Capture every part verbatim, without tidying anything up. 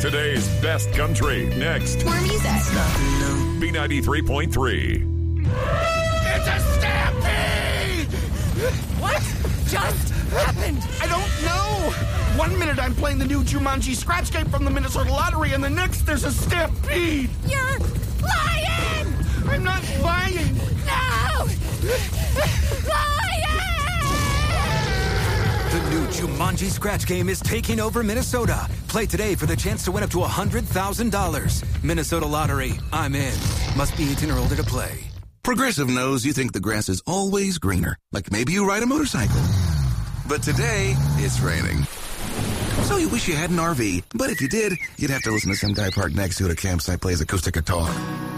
Today's best country, next. More music. B ninety-three point three. It's a stampede! What just happened? I don't know. One minute I'm playing the new Jumanji scratch game from the Minnesota Lottery, and the next there's a stampede. You're lying! I'm not lying. No! Lying! The new Jumanji scratch game is taking over Minnesota. Play today for the chance to win up to one hundred thousand dollars. Minnesota Lottery. I'm in. Must be eighteen or older to play. Progressive knows you think the grass is always greener. Like maybe you ride a motorcycle. But today, it's raining. So you wish you had an R V. But if you did, you'd have to listen to some guy parked next to you at a campsite plays acoustic guitar.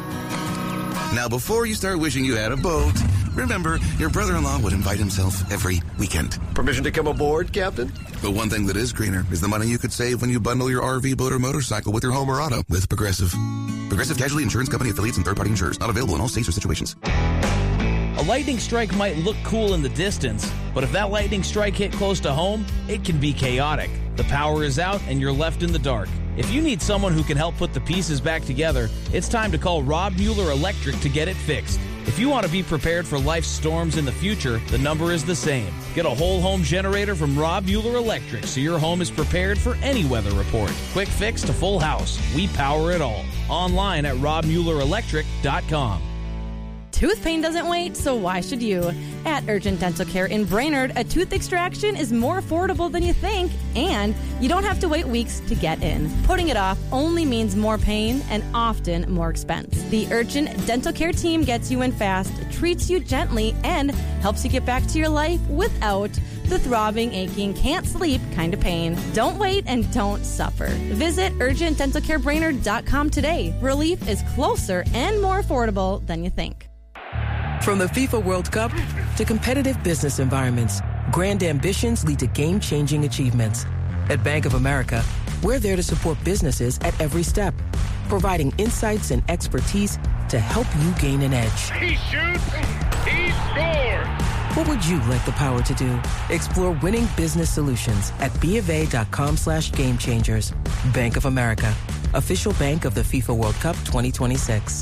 Now, before you start wishing you had a boat, remember, your brother-in-law would invite himself every weekend. Permission to come aboard, Captain? But one thing that is greener is the money you could save when you bundle your R V, boat, or motorcycle with your home or auto with Progressive. Progressive Casualty Insurance Company affiliates and third-party insurers. Not available in all states or situations. A lightning strike might look cool in the distance, but if that lightning strike hit close to home, it can be chaotic. The power is out and you're left in the dark. If you need someone who can help put the pieces back together, it's time to call Rob Mueller Electric to get it fixed. If you want to be prepared for life's storms in the future, the number is the same. Get a whole home generator from Rob Mueller Electric so your home is prepared for any weather report. Quick fix to full house. We power it all. Online at rob mueller electric dot com. Tooth pain doesn't wait, so why should you? At Urgent Dental Care in Brainerd, a tooth extraction is more affordable than you think, and you don't have to wait weeks to get in. Putting it off only means more pain and often more expense. The Urgent Dental Care team gets you in fast, treats you gently, and helps you get back to your life without the throbbing, aching, can't sleep kind of pain. Don't wait and don't suffer. Visit urgent dental care brainerd dot com today. Relief is closer and more affordable than you think. From the FIFA World Cup to competitive business environments, grand ambitions lead to game-changing achievements. At Bank of America, we're there to support businesses at every step, providing insights and expertise to help you gain an edge. He shoots, he scores! What would you like the power to do? Explore winning business solutions at BofA.com slash game changers. Bank of America, official bank of the FIFA World Cup twenty twenty-six.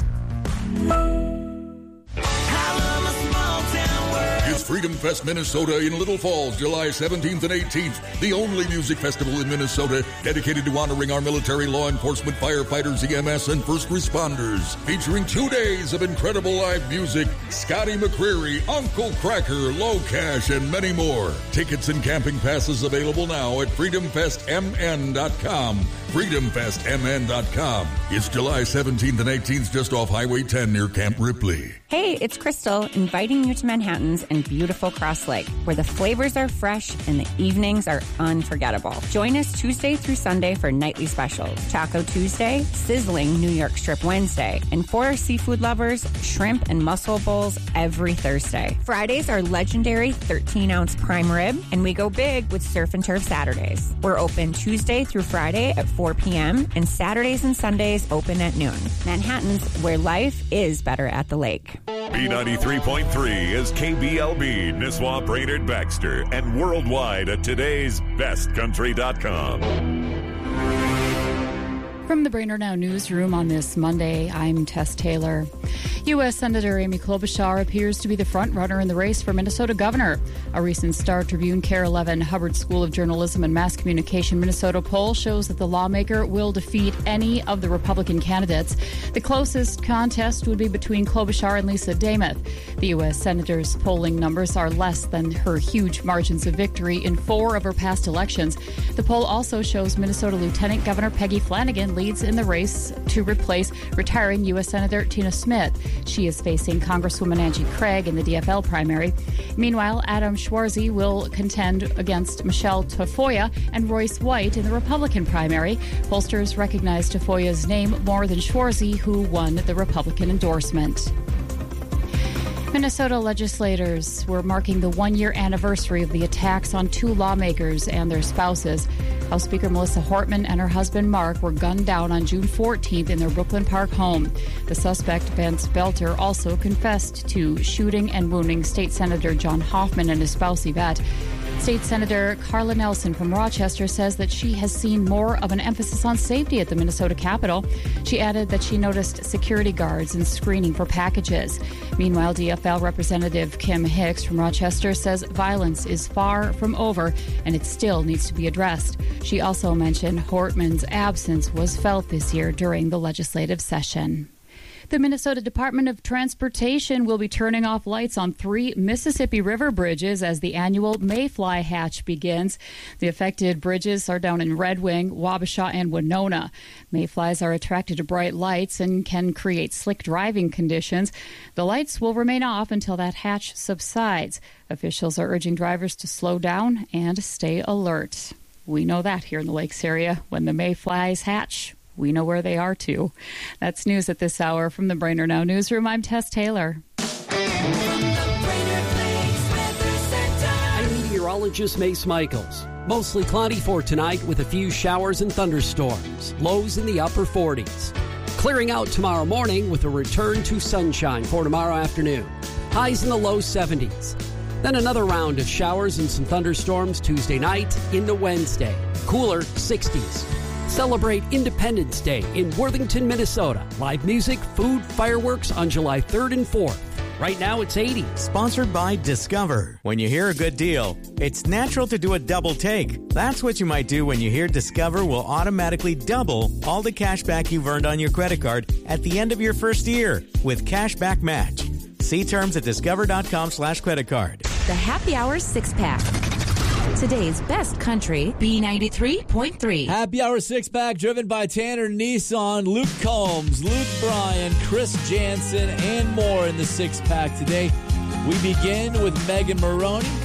It's Freedom Fest Minnesota in Little Falls, July seventeenth and eighteenth. The only music festival in Minnesota dedicated to honoring our military, law enforcement, firefighters, E M S, and first responders. Featuring two days of incredible live music, Scotty McCreery, Uncle Cracker, Low Cash, and many more. Tickets and camping passes available now at freedom fest m n dot com. freedom fest m n dot com. It's July seventeenth and eighteenth just off Highway ten near Camp Ripley. Hey, it's Crystal inviting you to Manhattan's and beautiful Cross Lake, where the flavors are fresh and the evenings are unforgettable. Join us Tuesday through Sunday for nightly specials. Taco Tuesday, sizzling New York Strip Wednesday, and for our seafood lovers, shrimp and mussel bowls every Thursday. Fridays are legendary thirteen-ounce prime rib, and we go big with Surf and Turf Saturdays. We're open Tuesday through Friday at four p.m., and Saturdays and Sundays open at noon. Manhattan's, where life is better at the lake. B ninety-three point three is K B L B, Nisswa, Brainerd, Baxter, and worldwide at today's best country dot com. From the Brainerd Now newsroom on this Monday, I'm Tess Taylor. U S. Senator Amy Klobuchar appears to be the front-runner in the race for Minnesota governor. A recent Star Tribune Care eleven Hubbard School of Journalism and Mass Communication Minnesota poll shows that the lawmaker will defeat any of the Republican candidates. The closest contest would be between Klobuchar and Lisa Demuth. The U S. Senator's polling numbers are less than her huge margins of victory in four of her past elections. The poll also shows Minnesota Lieutenant Governor Peggy Flanagan leads in the race to replace retiring U S. Senator Tina Smith. She is facing Congresswoman Angie Craig in the D F L primary. Meanwhile, Adam Schwarzy will contend against Michelle Tafoya and Royce White in the Republican primary. Pollsters recognize Tafoya's name more than Schwarzy, who won the Republican endorsement. Minnesota legislators were marking the one-year anniversary of the attacks on two lawmakers and their spouses. House Speaker Melissa Hortman and her husband Mark were gunned down on June fourteenth in their Brooklyn Park home. The suspect, Vance Belter, also confessed to shooting and wounding State Senator John Hoffman and his spouse Yvette. State Senator Carla Nelson from Rochester says that she has seen more of an emphasis on safety at the Minnesota Capitol. She added that she noticed security guards and screening for packages. Meanwhile, D F L Representative Kim Hicks from Rochester says violence is far from over and it still needs to be addressed. She also mentioned Hortman's absence was felt this year during the legislative session. The Minnesota Department of Transportation will be turning off lights on three Mississippi River bridges as the annual Mayfly Hatch begins. The affected bridges are down in Red Wing, Wabasha, and Winona. Mayflies are attracted to bright lights and can create slick driving conditions. The lights will remain off until that hatch subsides. Officials are urging drivers to slow down and stay alert. We know that here in the Lakes area. When the Mayflies hatch, we know where they are, too. That's news at this hour. From the Brainerd Now Newsroom, I'm Tess Taylor. I'm meteorologist Mace Michaels. Mostly cloudy for tonight with a few showers and thunderstorms. Lows in the upper forties. Clearing out tomorrow morning with a return to sunshine for tomorrow afternoon. Highs in the low seventies. Then another round of showers and some thunderstorms Tuesday night into Wednesday. Cooler sixties. Celebrate Independence Day in Worthington, Minnesota. Live music, food, fireworks on July third and fourth. Right now it's eighty. Sponsored by Discover. When you hear a good deal, it's natural to do a double take. That's what you might do when you hear Discover will automatically double all the cash back you've earned on your credit card at the end of your first year with Cashback Match. See terms at discover.com slash credit card. The Happy Hour six-pack. Today's best country, B ninety-three point three. Happy Hour six-pack driven by Tanner Nissan, Luke Combs, Luke Bryan, Chris Jansen, and more in the six-pack today. We begin with Megan Maroney